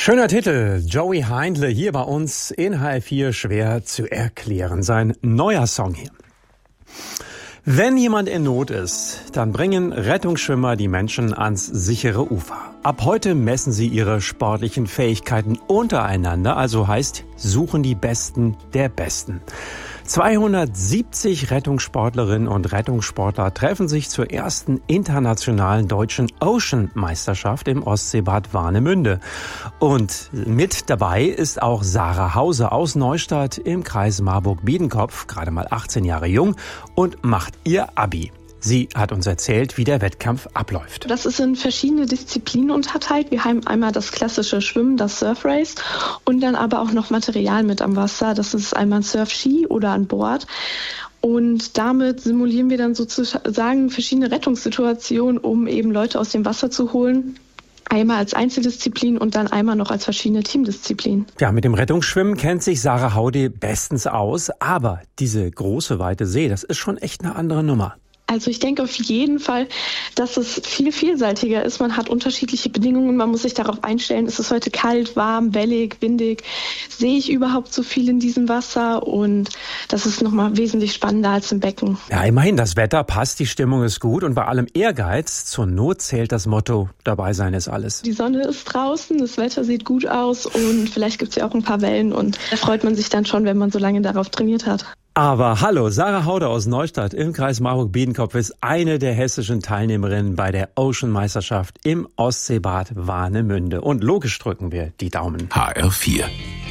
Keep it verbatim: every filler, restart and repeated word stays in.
Schöner Titel, Joey Heindle hier bei uns in H F vier, schwer zu erklären. Sein neuer Song hier. Wenn jemand in Not ist, dann bringen Rettungsschwimmer die Menschen ans sichere Ufer. Ab heute messen sie ihre sportlichen Fähigkeiten untereinander, also heißt, suchen die Besten der Besten. zweihundertsiebzig Rettungssportlerinnen und Rettungssportler treffen sich zur ersten internationalen deutschen Ocean-Meisterschaft im Ostseebad Warnemünde. Und mit dabei ist auch Sarah Hause aus Neustadt im Kreis Marburg-Biedenkopf, gerade mal achtzehn Jahre jung und macht ihr Abi. Sie hat uns erzählt, wie der Wettkampf abläuft. Das ist in verschiedene Disziplinen unterteilt. Wir haben einmal das klassische Schwimmen, das Surf Race, und dann aber auch noch Material mit am Wasser. Das ist einmal ein Surfski oder ein Board. Und damit simulieren wir dann sozusagen verschiedene Rettungssituationen, um eben Leute aus dem Wasser zu holen. Einmal als Einzeldisziplin und dann einmal noch als verschiedene Teamdisziplinen. Ja, mit dem Rettungsschwimmen kennt sich Sarah Haude bestens aus. Aber diese große, weite See, das ist schon echt eine andere Nummer. Also ich denke auf jeden Fall, dass es viel vielseitiger ist. Man hat unterschiedliche Bedingungen, man muss sich darauf einstellen. Ist es heute kalt, warm, wellig, windig? Sehe ich überhaupt so viel in diesem Wasser? Und das ist nochmal wesentlich spannender als im Becken. Ja, immerhin, das Wetter passt, die Stimmung ist gut und bei allem Ehrgeiz, zur Not zählt das Motto, dabei sein ist alles. Die Sonne ist draußen, das Wetter sieht gut aus und vielleicht gibt es ja auch ein paar Wellen und da freut man sich dann schon, wenn man so lange darauf trainiert hat. Aber hallo, Sarah Haude aus Neustadt im Kreis Marburg-Biedenkopf ist eine der hessischen Teilnehmerinnen bei der Ocean-Meisterschaft im Ostseebad Warnemünde. Und logisch drücken wir die Daumen. H R vier